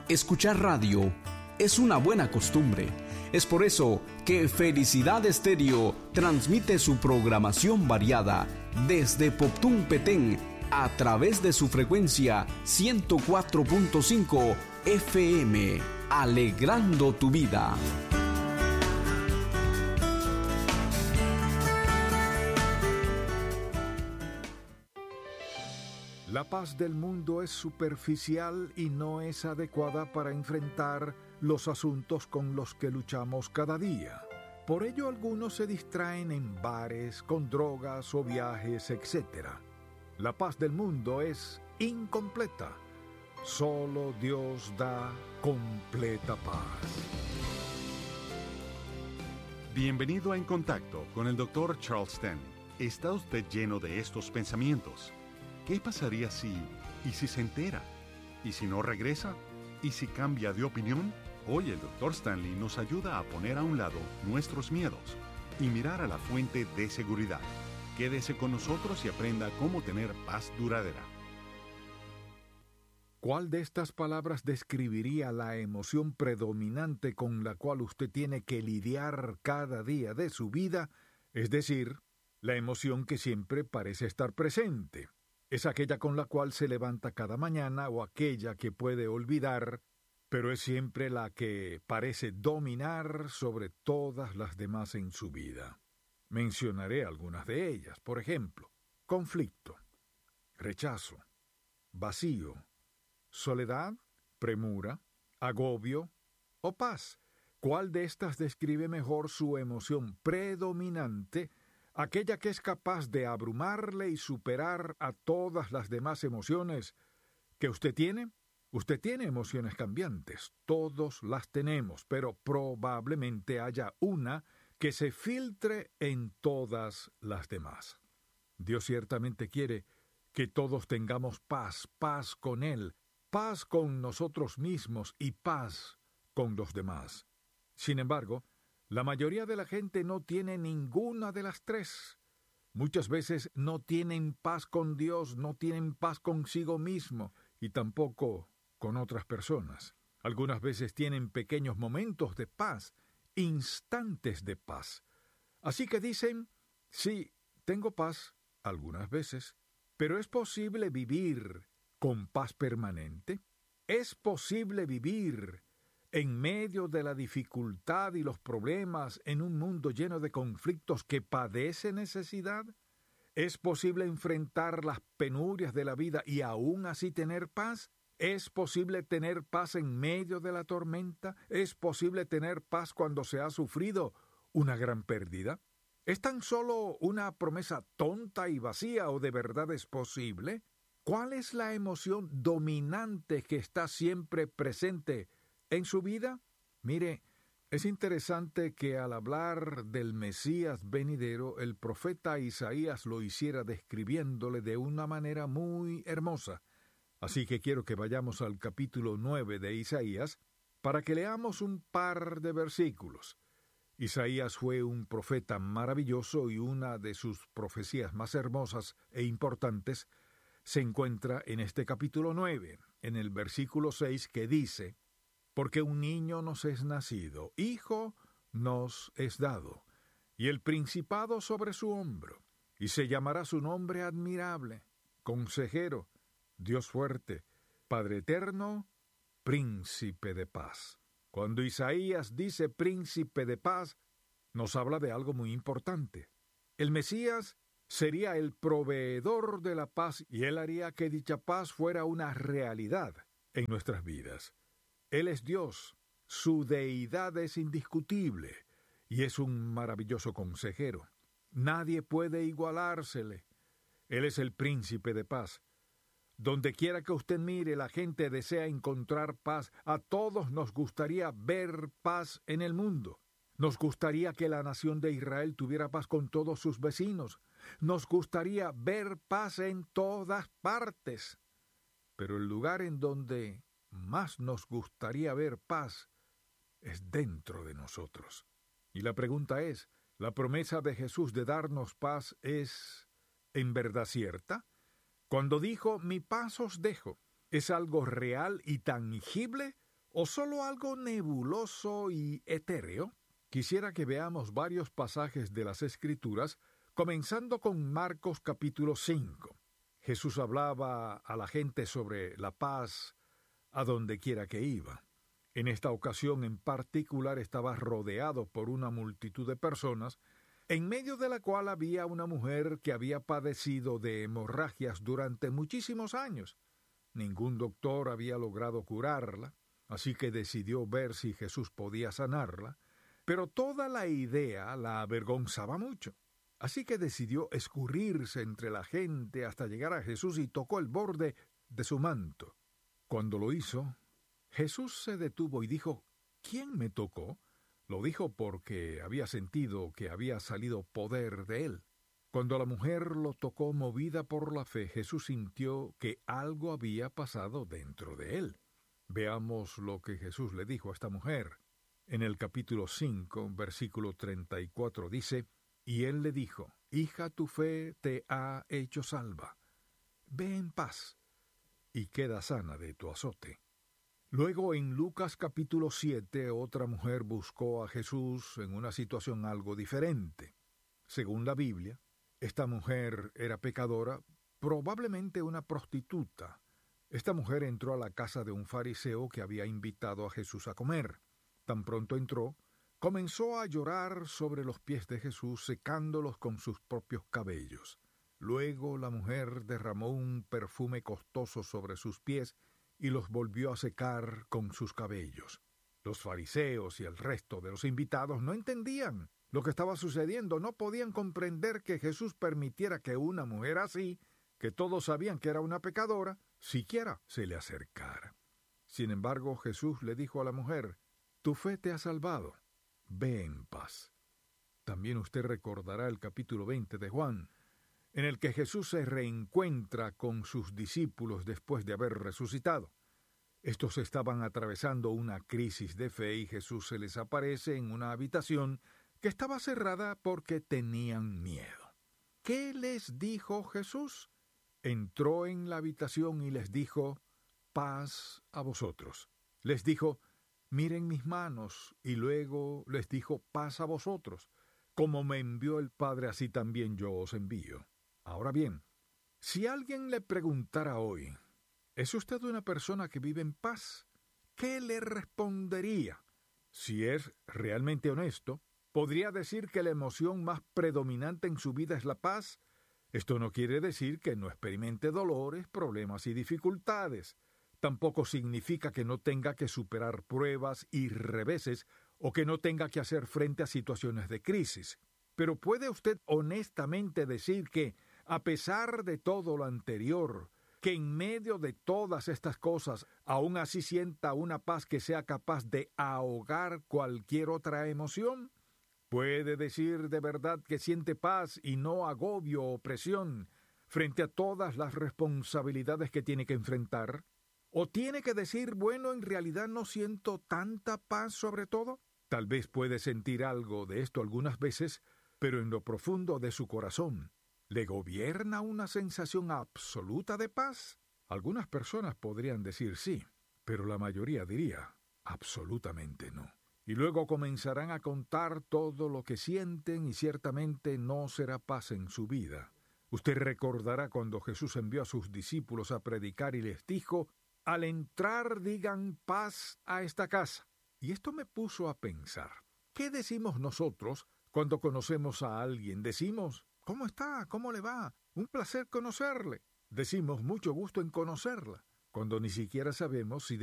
Escuchar radio es una buena costumbre. Es por eso que Felicidad Estéreo transmite su programación variada desde Poptún Petén a través de su frecuencia 104.5 FM, alegrando tu vida. La paz del mundo es superficial y no es adecuada para enfrentar los asuntos con los que luchamos cada día. Por ello algunos se distraen en bares, con drogas o viajes, etc. La paz del mundo es incompleta. Solo Dios da completa paz. Bienvenido a En Contacto con el Dr. Charles Stanley. ¿Está usted lleno de estos pensamientos? ¿Qué pasaría si se entera? ¿Y si no regresa? ¿Y si cambia de opinión? Hoy el Dr. Stanley nos ayuda a poner a un lado nuestros miedos y mirar a la fuente de seguridad. Quédese con nosotros y aprenda cómo tener paz duradera. ¿Cuál de estas palabras describiría la emoción predominante con la cual usted tiene que lidiar cada día de su vida? Es decir, la emoción que siempre parece estar presente. Es aquella con la cual se levanta cada mañana o aquella que puede olvidar, pero es siempre la que parece dominar sobre todas las demás en su vida. Mencionaré algunas de ellas, por ejemplo, conflicto, rechazo, vacío, soledad, premura, agobio o paz. ¿Cuál de estas describe mejor su emoción predominante? Aquella que es capaz de abrumarle y superar a todas las demás emociones que usted tiene. Usted tiene emociones cambiantes, todos las tenemos, pero probablemente haya una que se filtre en todas las demás. Dios ciertamente quiere que todos tengamos paz, paz con Él, paz con nosotros mismos y paz con los demás. Sin embargo, la mayoría de la gente no tiene ninguna de las tres. Muchas veces no tienen paz con Dios, no tienen paz consigo mismo y tampoco con otras personas. Algunas veces tienen pequeños momentos de paz, instantes de paz. Así que dicen, sí, tengo paz algunas veces, pero ¿es posible vivir con paz permanente? ¿Es posible vivir en medio de la dificultad y los problemas en un mundo lleno de conflictos que padece necesidad? ¿Es posible enfrentar las penurias de la vida y aún así tener paz? ¿Es posible tener paz en medio de la tormenta? ¿Es posible tener paz cuando se ha sufrido una gran pérdida? ¿Es tan solo una promesa tonta y vacía o de verdad es posible? ¿Cuál es la emoción dominante que está siempre presente en su vida? Mire, es interesante que al hablar del Mesías venidero, el profeta Isaías lo hiciera describiéndole de una manera muy hermosa. Así que quiero que vayamos al capítulo 9 de Isaías para que leamos un par de versículos. Isaías fue un profeta maravilloso y una de sus profecías más hermosas e importantes se encuentra en este capítulo 9, en el versículo 6 que dice: porque un niño nos es nacido, hijo nos es dado, y el principado sobre su hombro, y se llamará su nombre admirable, consejero, Dios fuerte, Padre eterno, príncipe de paz. Cuando Isaías dice príncipe de paz, nos habla de algo muy importante. El Mesías sería el proveedor de la paz y él haría que dicha paz fuera una realidad en nuestras vidas. Él es Dios, su deidad es indiscutible y es un maravilloso consejero. Nadie puede igualársele. Él es el príncipe de paz. Donde quiera que usted mire, la gente desea encontrar paz. A todos nos gustaría ver paz en el mundo. Nos gustaría que la nación de Israel tuviera paz con todos sus vecinos. Nos gustaría ver paz en todas partes. Pero el lugar en donde más nos gustaría ver paz es dentro de nosotros. Y la pregunta es, ¿la promesa de Jesús de darnos paz es en verdad cierta? Cuando dijo, mi paz os dejo, ¿es algo real y tangible o solo algo nebuloso y etéreo? Quisiera que veamos varios pasajes de las Escrituras, comenzando con Marcos capítulo 5. Jesús hablaba a la gente sobre la paz a donde quiera que iba. En esta ocasión en particular estaba rodeado por una multitud de personas, en medio de la cual había una mujer que había padecido de hemorragias durante muchísimos años. Ningún doctor había logrado curarla, así que decidió ver si Jesús podía sanarla, pero toda la idea la avergonzaba mucho. Así que decidió escurrirse entre la gente hasta llegar a Jesús y tocó el borde de su manto. Cuando lo hizo, Jesús se detuvo y dijo: ¿Quién me tocó? Lo dijo porque había sentido que había salido poder de él. Cuando la mujer lo tocó movida por la fe, Jesús sintió que algo había pasado dentro de él. Veamos lo que Jesús le dijo a esta mujer. En el capítulo 5, versículo 34 dice: Y él le dijo: Hija, tu fe te ha hecho salva. Ve en paz y queda sana de tu azote. Luego en Lucas capítulo 7, otra mujer buscó a Jesús en una situación algo diferente. Según la Biblia, esta mujer era pecadora, probablemente una prostituta. Esta mujer entró a la casa de un fariseo que había invitado a Jesús a comer. Tan pronto entró, comenzó a llorar sobre los pies de Jesús, secándolos con sus propios cabellos. Luego la mujer derramó un perfume costoso sobre sus pies y los volvió a secar con sus cabellos. Los fariseos y el resto de los invitados no entendían lo que estaba sucediendo, no podían comprender que Jesús permitiera que una mujer así, que todos sabían que era una pecadora, siquiera se le acercara. Sin embargo, Jesús le dijo a la mujer: Tu fe te ha salvado, ve en paz. También usted recordará el capítulo 20 de Juan, en el que Jesús se reencuentra con sus discípulos después de haber resucitado. Estos estaban atravesando una crisis de fe y Jesús se les aparece en una habitación que estaba cerrada porque tenían miedo. ¿Qué les dijo Jesús? Entró en la habitación y les dijo: Paz a vosotros. Les dijo: Miren mis manos, y luego les dijo: Paz a vosotros. Como me envió el Padre, así también yo os envío. Ahora bien, si alguien le preguntara hoy: ¿es usted una persona que vive en paz? ¿Qué le respondería? Si es realmente honesto, ¿podría decir que la emoción más predominante en su vida es la paz? Esto no quiere decir que no experimente dolores, problemas y dificultades. Tampoco significa que no tenga que superar pruebas y reveses o que no tenga que hacer frente a situaciones de crisis. Pero ¿puede usted honestamente decir que, a pesar de todo lo anterior, que en medio de todas estas cosas, aún así sienta una paz que sea capaz de ahogar cualquier otra emoción? ¿Puede decir de verdad que siente paz y no agobio o presión frente a todas las responsabilidades que tiene que enfrentar? ¿O tiene que decir: bueno, en realidad no siento tanta paz sobre todo? Tal vez puede sentir algo de esto algunas veces, pero en lo profundo de su corazón, ¿le gobierna una sensación absoluta de paz? Algunas personas podrían decir sí, pero la mayoría diría absolutamente no. Y luego comenzarán a contar todo lo que sienten y ciertamente no será paz en su vida. Usted recordará cuando Jesús envió a sus discípulos a predicar y les dijo: al entrar digan paz a esta casa. Y esto me puso a pensar, ¿qué decimos nosotros cuando conocemos a alguien? Decimos: ¿cómo está? ¿Cómo le va? Un placer conocerle. Decimos: mucho gusto en conocerla, cuando ni siquiera sabemos si